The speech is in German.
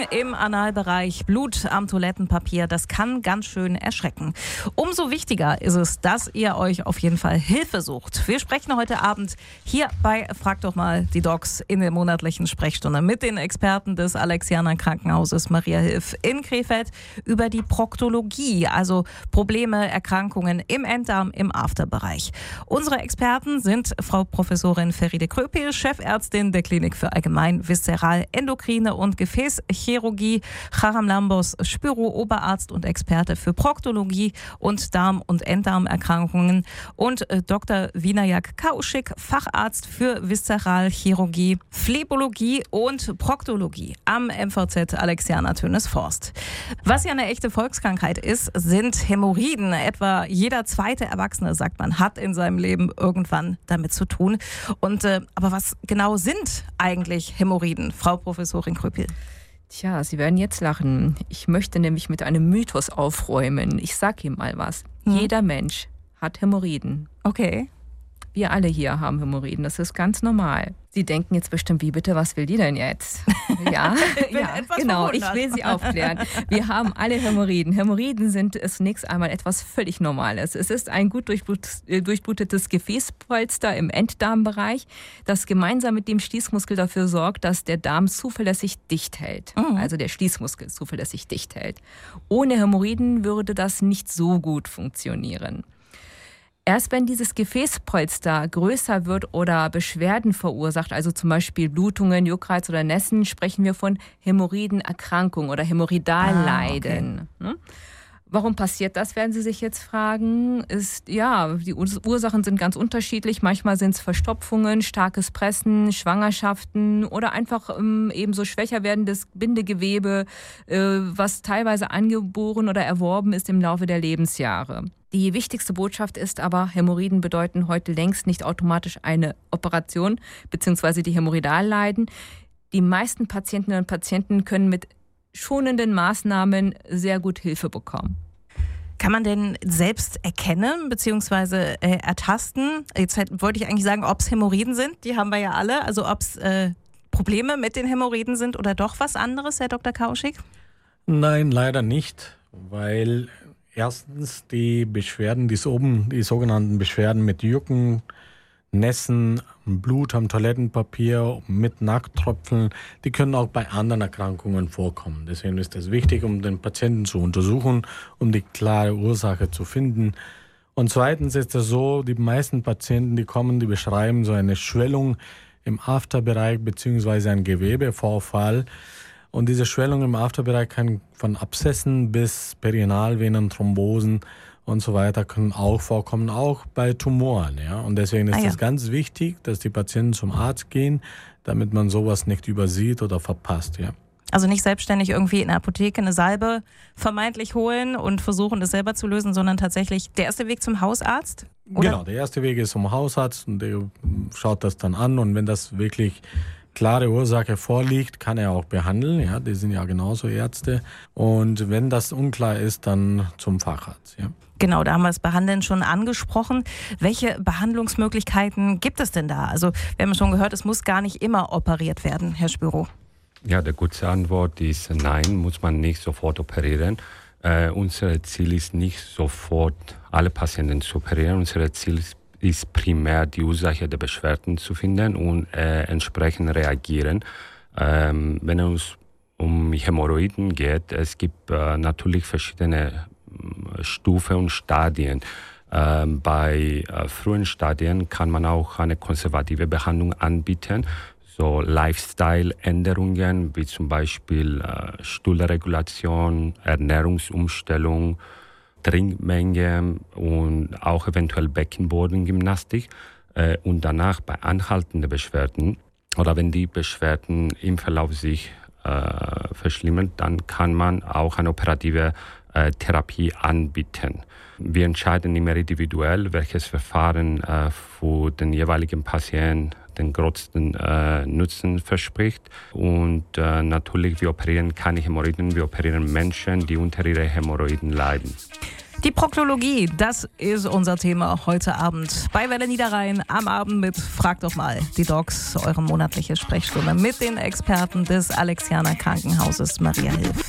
im Analbereich, Blut am Toilettenpapier, das kann ganz schön erschrecken. Umso wichtiger ist es, dass ihr euch auf jeden Fall Hilfe sucht. Wir sprechen heute Abend hier bei Frag doch mal die Docs in der monatlichen Sprechstunde mit den Experten des Alexianer Krankenhauses Maria Hilf in Krefeld über die Proktologie, also Probleme, Erkrankungen im Enddarm, im Afterbereich. Unsere Experten sind Frau Professorin Feride Kröpel, Chefärztin der Klinik für Allgemein, Viszeral, Endokrine und Gefäßchirurgie, Charam Lambos, Spüro, Oberarzt und Experte für Proktologie und Darm- und Enddarmerkrankungen und Dr. Vinayak Kaushik, Facharzt für Viszeralchirurgie, Phlebologie und Proktologie am MVZ Alexianer Tönis-Forst. Was ja eine echte Volkskrankheit ist, sind Hämorrhoiden. Etwa jeder zweite Erwachsene, sagt man, hat in seinem Leben irgendwann damit zu tun. Aber was genau sind eigentlich Hämorrhoiden, Frau Professorin Kröpel? Tja, Sie werden jetzt lachen. Ich möchte nämlich mit einem Mythos aufräumen. Ich sag Ihnen mal was. Jeder Mensch hat Hämorrhoiden. Okay. Wir alle hier haben Hämorrhoiden, das ist ganz normal. Sie denken jetzt bestimmt, wie bitte, was will die denn jetzt? Ja, genau, ich will Sie aufklären. Wir haben alle Hämorrhoiden. Hämorrhoiden sind zunächst einmal etwas völlig Normales. Es ist ein gut durchblutetes Gefäßpolster im Enddarmbereich, das gemeinsam mit dem Schließmuskel dafür sorgt, dass der Darm zuverlässig dicht hält. Also der Schließmuskel zuverlässig dicht hält. Ohne Hämorrhoiden würde das nicht so gut funktionieren. Erst wenn dieses Gefäßpolster größer wird oder Beschwerden verursacht, also zum Beispiel Blutungen, Juckreiz oder Nässen, sprechen wir von Hämorrhoidenerkrankung oder Hämorrhoidalleiden. Okay. Warum passiert das, werden Sie sich jetzt fragen. Die Ursachen sind ganz unterschiedlich. Manchmal sind es Verstopfungen, starkes Pressen, Schwangerschaften oder einfach ebenso schwächer werdendes Bindegewebe, was teilweise angeboren oder erworben ist im Laufe der Lebensjahre. Die wichtigste Botschaft ist aber, Hämorrhoiden bedeuten heute längst nicht automatisch eine Operation bzw. die Hämorrhoidalleiden. Die meisten Patientinnen und Patienten können mit schonenden Maßnahmen sehr gut Hilfe bekommen. Kann man denn selbst erkennen bzw. ertasten? Jetzt wollte ich eigentlich sagen, ob es Hämorrhoiden sind, die haben wir ja alle, also ob es Probleme mit den Hämorrhoiden sind oder doch was anderes, Herr Dr. Kaushik? Nein, leider nicht, weil erstens die Beschwerden, die sogenannten Beschwerden mit Jucken, Nässen, Blut am Toilettenpapier, mit Nackttröpfeln, die können auch bei anderen Erkrankungen vorkommen. Deswegen ist es wichtig, um den Patienten zu untersuchen, um die klare Ursache zu finden. Und zweitens ist es so, die meisten Patienten, die kommen, die beschreiben so eine Schwellung im Afterbereich bzw. ein Gewebevorfall. Und diese Schwellung im Afterbereich kann von Abszessen bis Perianalvenenthrombosen und so weiter können auch vorkommen, auch bei Tumoren. Ja? Und deswegen ist es ganz wichtig, dass die Patienten zum Arzt gehen, damit man sowas nicht übersieht oder verpasst. Ja? Also nicht selbstständig irgendwie in der Apotheke eine Salbe vermeintlich holen und versuchen, das selber zu lösen, sondern tatsächlich der erste Weg zum Hausarzt? Oder? Genau, der erste Weg ist zum Hausarzt und der schaut das dann an. Und wenn das wirklich klare Ursache vorliegt, kann er auch behandeln. Ja, die sind ja genauso Ärzte. Und wenn das unklar ist, dann zum Facharzt. Ja. Genau, da haben wir das Behandeln schon angesprochen. Welche Behandlungsmöglichkeiten gibt es denn da? Also wir haben schon gehört, es muss gar nicht immer operiert werden, Herr Spüro. Ja, die gute Antwort ist nein, muss man nicht sofort operieren. Unser Ziel ist nicht sofort alle Patienten zu operieren. Unser Ziel ist primär die Ursache der Beschwerden zu finden und entsprechend reagieren. Wenn es um Hämorrhoiden geht, es gibt natürlich verschiedene Stufen und Stadien. Bei frühen Stadien kann man auch eine konservative Behandlung anbieten, so Lifestyle-Änderungen wie zum Beispiel Stuhlregulation, Ernährungsumstellung, Trinkmenge und auch eventuell Beckenbodengymnastik. Und danach bei anhaltenden Beschwerden oder wenn die Beschwerden im Verlauf sich verschlimmern, dann kann man auch eine operative Therapie anbieten. Wir entscheiden immer individuell, welches Verfahren für den jeweiligen Patienten den größten Nutzen verspricht. Und natürlich, wir operieren keine Hämorrhoiden, wir operieren Menschen, die unter ihren Hämorrhoiden leiden. Die Proktologie, das ist unser Thema heute Abend bei Welle Niederrhein am Abend mit Frag doch mal die Docs, eure monatliche Sprechstunde mit den Experten des Alexianer Krankenhauses Maria Hilf.